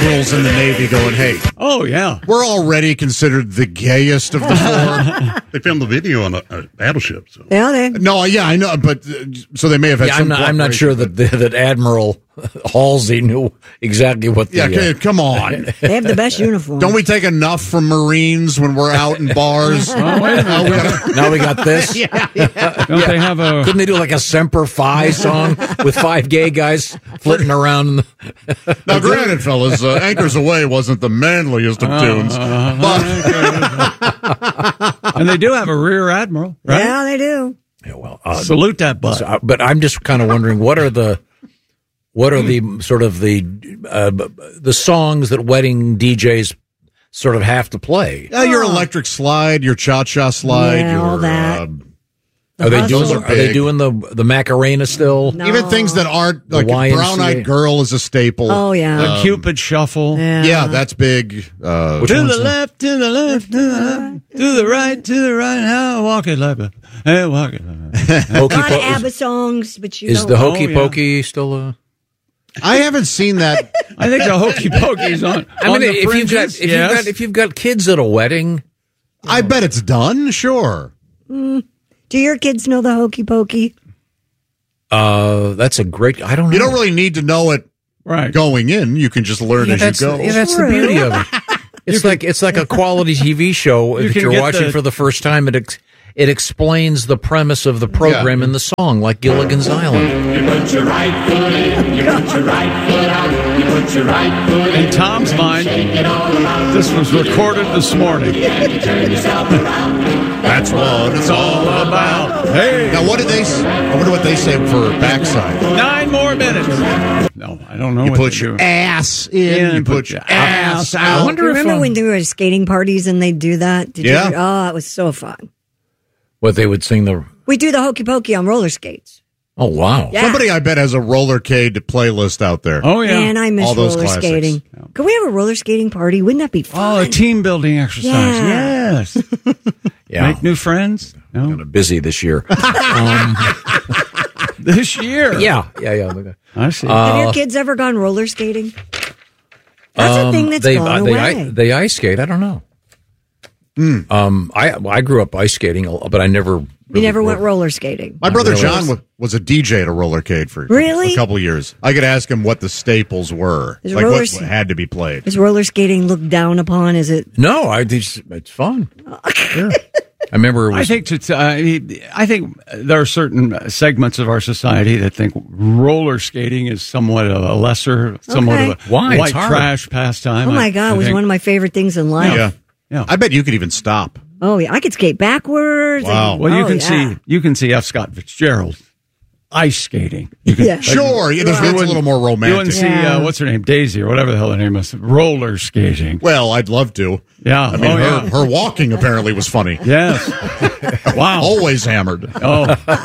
admirals in the Navy going, hey, Oh, yeah. we're already considered the gayest of the four. They filmed the video on a battleship. So. Yeah, they. No, yeah, I know, but so they may have had Yeah, some I'm not sure that cooperation, that Admiral Halsey knew exactly what the... Yeah, come on. They have the best uniform. Don't we take enough from Marines when we're out in bars? Oh, wait a minute. Now we got this. Don't they have a... Couldn't they do like a Semper Fi song with 5 gay guys flitting around? Now, granted, fellas, Anchors Away wasn't the manliest of tunes, but And they do have a rear admiral, right? Yeah, they do. Yeah, well, Salute that butt. but I'm just kind of wondering what are the sort of the songs that wedding DJs sort of have to play? your electric slide, your cha-cha slide, Yeah, your all that. Are they hustle. doing? Are they doing the Macarena still? No. even things that aren't like YMCA. Brown-Eyed Girl is a staple. Oh, yeah. The Cupid Shuffle. Yeah, that's big. Which To one's the that? left, to the left, to the left, to the right. Now walk it like a... Hey, walk it like a... Hokey A lot of Po- ABBA songs, but you is don't. the Hokey Oh, yeah. Pokey still? I haven't seen that. I think the Hokey Pokey's on. I on mean, the fringes, yes. if you've got kids at a wedding, I bet it's done. Sure. Do your kids know the Hokey Pokey? that's a great. I don't know. You don't really need to know it Right. going in. You can just learn as you go. Yeah, that's the beauty of it. It's like a quality TV show You that can you're get watching the- for the first time. It explains the premise of the program in the song, like Gilligan's Island. You put your right foot in, you put your right foot out, you put your right foot in. In Tom's mind, this was recorded this morning. Turn yourself around. That's what it's all about. Hey, Now, what did they? I wonder what they say for backside. 9 more minutes. No, I don't know You what put to your do. ass in. You put your ass I out. wonder if Remember when they were at skating parties and they'd do that? Did Yeah. You? Oh, it was so fun. what they would sing the. We do the Hokey Pokey on roller skates. Oh wow! Yeah. Somebody, I bet, has a rollercade playlist out there. Oh, yeah. Man, I miss All those roller classics. skating. Could we have a roller skating party? Wouldn't that be Oh, fun? a team building exercise. Yeah. Yes. Yeah, Make new friends. No. kind of busy this year. This year. yeah. I see. Have your kids ever gone roller skating? That's a thing that's gone away. They ice skate. I don't know. I grew up ice skating, but I never. You never went roller skating. My brother really. John was a DJ at a rollercade for Really? a couple years. I could ask him what the staples were, Is like roller what sk- had to be played. Is roller skating looked down upon? Is it? No, it's fun. Sure. I remember it was. I think there are certain segments of our society that think roller skating is somewhat of a lesser, somewhat of a Why? It's white hard. trash pastime. Oh my God! It was one of my favorite things in life. Yeah. Yeah. I bet you could even stop. Oh yeah, I could skate backwards. Wow. Well, you Oh, can yeah. you can see F. Scott Fitzgerald ice skating. You can, Yeah. Sure, yeah, that's a little more You romantic. wouldn't see Yeah. what's her name, Daisy or whatever the hell her name is, roller skating. Well, I'd love to. Yeah. I mean, Oh, her, yeah. her walking apparently was funny. Yes. Wow. Always hammered. Oh,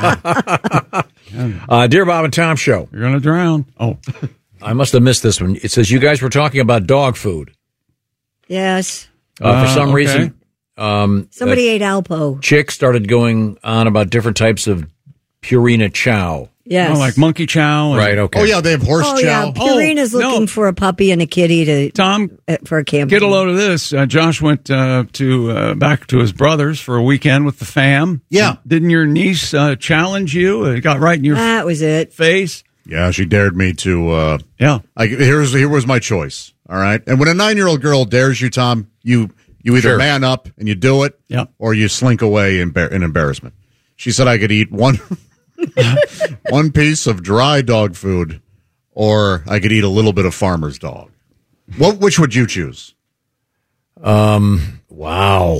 Dear Bob and Tom show. you're gonna drown. Oh, I must have missed this one. It says you guys were talking about dog food. Yes. For some okay. reason, Somebody ate Alpo. Chick started going on about different types of Purina Chow. Yes. oh, like monkey chow. And, Right. Okay. Oh yeah, they have horse Oh yeah. chow. Purina's Oh, no. looking for a puppy and a kitty to Tom, for a campaign. get a load of this. Josh went to back to his brother's for a weekend with the fam. Yeah. Didn't your niece challenge you? It got right in your That was it. face. Yeah, she dared me to. Yeah. Here was my choice. All right, and when a 9-year-old girl dares you, Tom, you either Sure. man up and you do it, Yeah. or you slink away in embarrassment. She said I could eat one piece of dry dog food, or I could eat a little bit of farmer's dog. Which would you choose? Wow.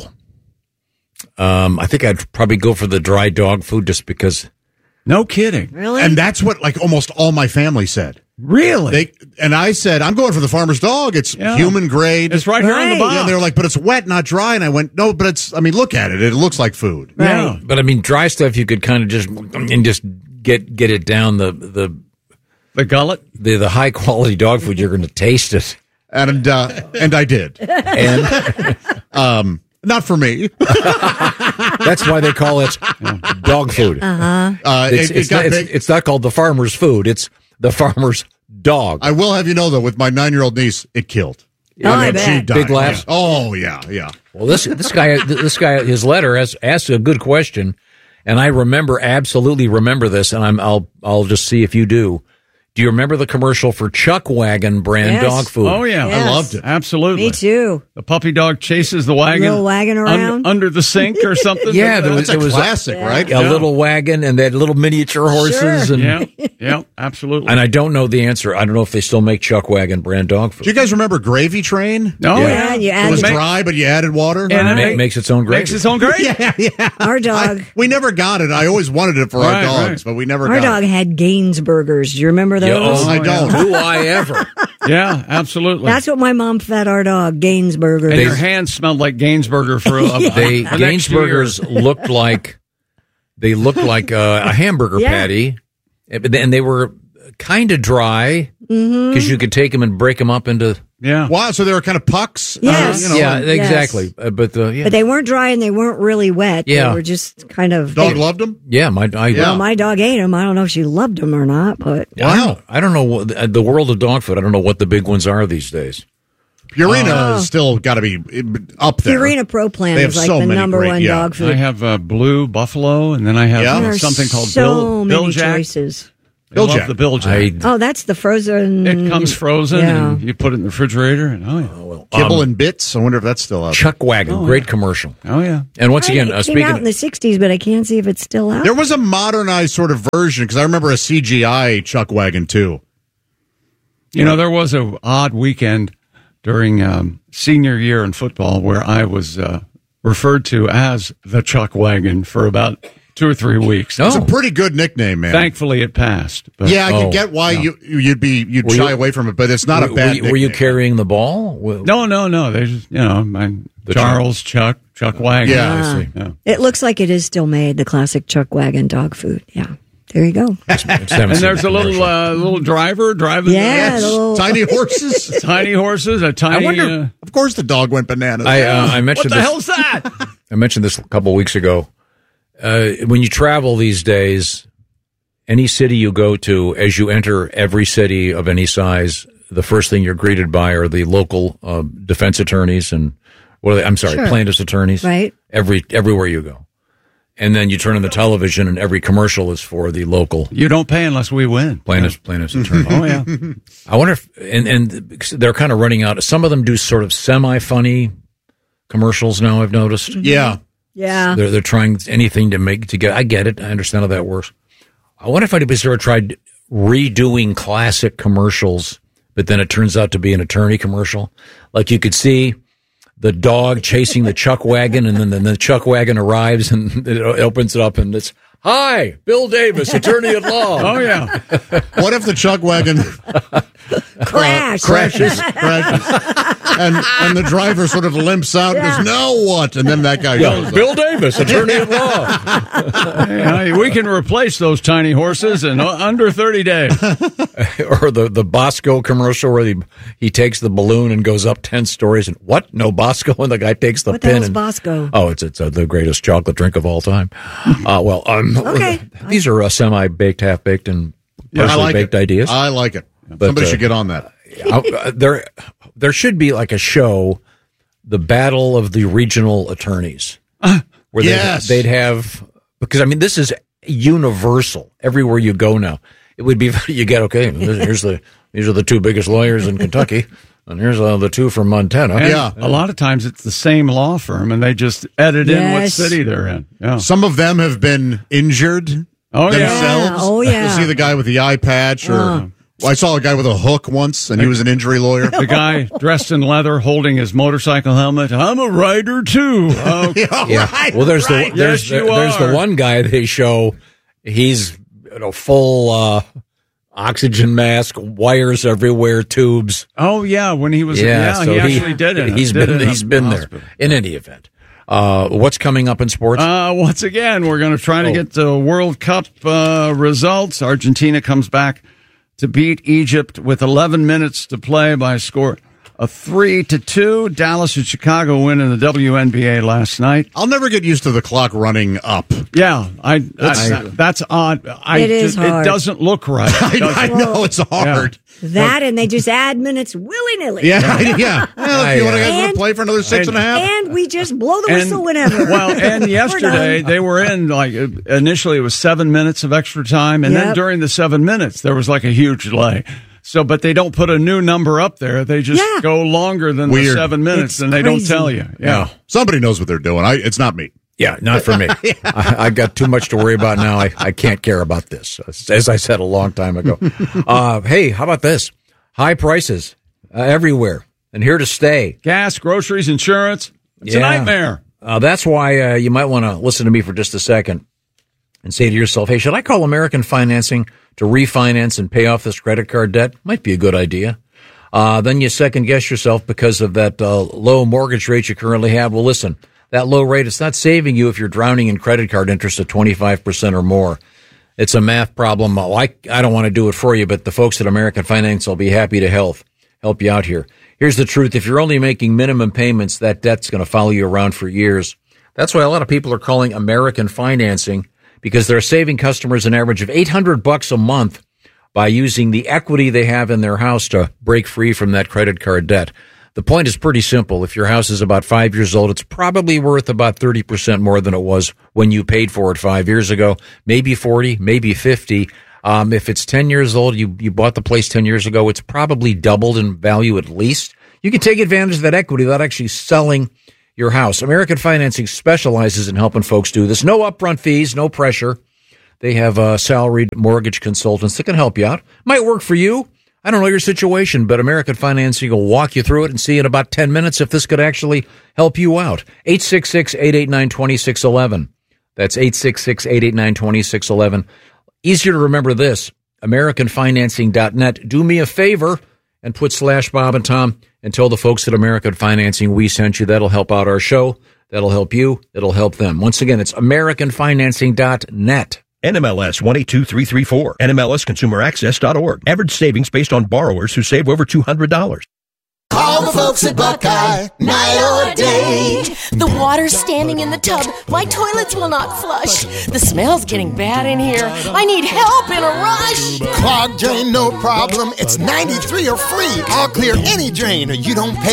I think I'd probably go for the dry dog food just because. No kidding. Really? And that's what like almost all my family said. Really? And I said, I'm going for the farmer's dog. It's Yeah. human grade. It's right here on the Right. box. Yeah, they were like, but it's wet, not dry. And I went, no, but it's, I mean, look at it. It looks like food. Yeah. But I mean, dry stuff you could kind of just get it down the gullet? the high quality dog food. You're going to taste it. And I did. And Not for me. that's why they call it dog food. Uh-huh. It's not called the farmer's food. It's the farmer's dog. I will have you know, though, with my 9-year-old niece, it killed. I She bet. died. Big laughs? Oh, yeah. Well, this guy, his letter asked a good question, and I absolutely remember this, and I'll just see if you do. Do you remember the commercial for Chuck Wagon brand Yes. dog food? Oh, yeah. Yes. I loved it. Absolutely. Me too. The puppy dog chases the wagon. Little wagon around. Under the sink or something. Yeah, That's a was classic, right? a little wagon, and they had little miniature horses. Sure. And Yeah, absolutely. and I don't know the answer. I don't know if they still make Chuck Wagon brand dog food. Do you guys remember Gravy Train? Oh, Yeah, yeah. you It add was the- dry, but you added water. And It makes its own gravy. Makes its own gravy. Our dog. We never got it. I always wanted it for our Right, dogs, right. but we never Our got dog it. had Gainsburgers. Do you remember those? Yeah, I don't. Do I ever? Yeah, absolutely. That's what my mom fed our dog, Gainsburgers. and your hands smelled like Gainsburger for the next year. Gainsburgers looked like a hamburger Yeah. patty, and they were kind of dry because you could take them and break them up into. Yeah. Wow, so they were kind of pucks? Yes. Yeah, Yes. exactly. But But they weren't dry and they weren't really wet. Yeah. They were just kind of. Dog loved them? yeah, Well, my dog ate them. I don't know if she loved them or not, but I don't know what the world of dog food. I don't know what the big ones are these days. Purina has still got to be up there. Purina Pro Plan They have is like so the many number great- one yeah. dog food. I have Blue Buffalo, and then I have Yeah. There are something called so Bill many Jack. choices. I love Jack. the Bill Jack. Oh, that's the frozen. It comes frozen, Yeah. and you put it in the refrigerator, and oh yeah, Kibble and Bits. I wonder if that's still out. Chuck Wagon, great commercial. oh yeah. And once again, It came speaking out in the '60s, but I can't see if it's still out. There was a modernized sort of version because I remember a CGI Chuck Wagon too. You know, there was a odd weekend during senior year in football where I was referred to as the Chuck Wagon for about 2 or 3 weeks. Oh. It's a pretty good nickname, man. Thankfully, it passed. But Yeah, I can get why you'd shy away from it, but it's not a bad. Were you nickname. carrying the ball? No. They just, Charles, Chuck Wagon. Yeah. I see. Yeah. It looks like it is still made, the classic Chuck Wagon dog food. Yeah. There you go. And there's a little driver driving Yeah, the the little- Tiny horses. tiny horses, a tiny. I wonder- Of course, the dog went bananas. I what mentioned the this. hell's that? I mentioned this a couple of weeks ago. When you travel these days, any city you go to, as you enter every city of any size, the first thing you're greeted by are the local defense attorneys and Sure. plaintiffs' attorneys. Right. Everywhere you go. And then you turn on the television, and every commercial is for the local You don't pay unless we win. plaintiffs attorney. Oh yeah. I wonder if, and they're kind of running out. Some of them do sort of semi-funny commercials now, I've noticed. yeah. Yeah. They're trying anything to get. I get it. I understand how that works. I wonder if anybody's ever tried redoing classic commercials, but then it turns out to be an attorney commercial. Like you could see the dog chasing the Chuck Wagon, and then the Chuck Wagon arrives and it opens it up, and it's, "Hi, Bill Davis, attorney at law." Oh yeah. What if the Chuck Wagon Crashes. and the driver sort of limps out and goes, "Now what?" And then that guy goes, Bill Davis, attorney at law. Hey, we can replace those tiny horses in under 30 days. Or the Bosco commercial where he takes the balloon and goes up 10 stories, and what? No Bosco, and the guy takes the What the pin. hell's and, Bosco? Oh, it's the greatest chocolate drink of all time. Okay. These are semi-baked, half-baked, and I partially like baked it. ideas. I like it. But, Somebody should get on that. There should be like a show, the Battle of the Regional Attorneys, where Yes. they'd have, because I mean this is universal everywhere you go now. It would be you get these are the 2 biggest lawyers in Kentucky, and here's the 2 from Montana. And Yeah. a lot of times it's the same law firm, and they just edit in what Yes. city they're in. Yeah. Some of them have been injured Oh yeah. themselves. Oh, yeah. You'll see the guy with the eye patch, or I saw a guy with a hook once, and he was an injury lawyer. The guy dressed in leather holding his motorcycle helmet. I'm a rider too. Oh, Yeah. Well, there's Yes, you there's are. the one guy they show. He's full oxygen mask, wires everywhere, tubes. oh yeah. When he was, So he actually did it. He's Did it in been a there. hospital. In any event, what's coming up in sports? Once again, we're going to try to get the World Cup results. Argentina comes back to beat Egypt with 11 minutes to play by a score A 3-2 Dallas and Chicago win in the WNBA last night. I'll never get used to the clock running up. Yeah, that's odd. It is hard. It doesn't look right. I know it's hard. That and they just add minutes willy-nilly. Yeah. Well, if you want to play for another 6.5. And we just blow the whistle whenever. Well, and yesterday they were in, like, initially it was 7 minutes of extra time, and then during the 7 minutes there was like a huge delay. So, but they don't put a new number up there. They just go longer than the 7 minutes, and they don't tell you. Yeah. Somebody knows what they're doing. It's not me. Yeah, not for me. I got too much to worry about now. I can't care about this, as I said a long time ago. Hey, how about this? High prices everywhere and here to stay. Gas, groceries, insurance. It's a nightmare. That's why you might want to listen to me for just a second and say to yourself, hey, should I call American Financing to refinance and pay off this credit card debt? Might be a good idea. Then you second guess yourself because of that low mortgage rate you currently have. Well, listen, that low rate, it's not saving you if you're drowning in credit card interest at 25% or more. It's a math problem. I don't want to do it for you, but the folks at American Finance will be happy to help you out here. Here's the truth. If you're only making minimum payments, that debt's going to follow you around for years. That's why a lot of people are calling American Financing, because they're saving customers an average of $800 a month by using the equity they have in their house to break free from that credit card debt. The point is pretty simple. If your house is about 5 years old, it's probably worth about 30% more than it was when you paid for it 5 years ago, maybe 40, maybe 50. If it's 10 years old, you bought the place 10 years ago, it's probably doubled in value at least. You can take advantage of that equity without actually selling your house. American Financing specializes in helping folks do this. No upfront fees, no pressure. They have salaried mortgage consultants that can help you out. Might work for you. I don't know your situation, but American Financing will walk you through it and see in about 10 minutes if this could actually help you out. 866-889-2611. That's 866-889-2611. Easier to remember this, AmericanFinancing.net. Do me a favor and put /Bob and Tom and tell the folks at American Financing we sent you. That'll help out our show. That'll help you. It'll help them. Once again, it's AmericanFinancing.net. NMLS 182334. NMLSConsumerAccess.org. Average savings based on borrowers who save over $200. Call the folks at Buckeye, night or day. The water's standing in the tub. My toilets will not flush. The smell's getting bad in here. I need help in a rush. Clogged drain, no problem. It's 93 or free. I'll clear any drain or you don't pay.